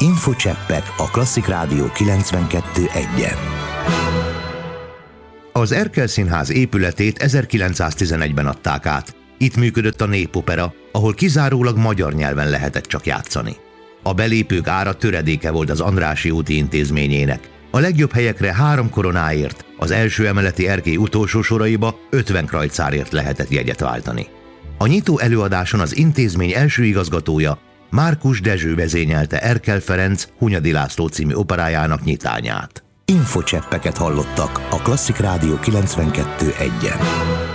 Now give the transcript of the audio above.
Infocseppek a Klasszik Rádió 92.1-en. Az Erkel Színház épületét 1911-ben adták át. Itt működött a Népopera, ahol kizárólag magyar nyelven lehetett csak játszani. A belépők ára töredéke volt az Andrássy úti intézményének. A legjobb helyekre 3 koronáért, az első emeleti erkély utolsó soraiba 50 krajcárért lehetett jegyet váltani. A nyitó előadáson az intézmény első igazgatója, Márkus Dezső vezényelte Erkel Ferenc Hunyadi László című operájának nyitányát. Infocseppeket hallottak a Klasszik Rádió 92.1-en.